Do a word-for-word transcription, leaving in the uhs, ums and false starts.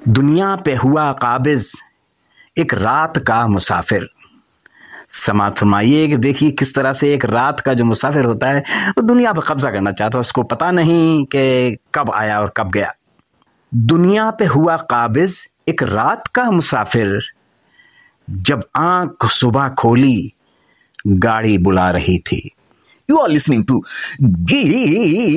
दुनिया पे हुआ काबिज एक रात का मुसाफिर। समात फरमाइए कि देखिए किस तरह से एक रात का जो मुसाफिर होता है वो दुनिया पर कब्जा करना चाहता है, उसको पता नहीं कि कब आया और कब गया। दुनिया पे हुआ काबिज एक रात का मुसाफिर, जब आंख सुबह खोली गाड़ी बुला रही थी। You are listening to Gee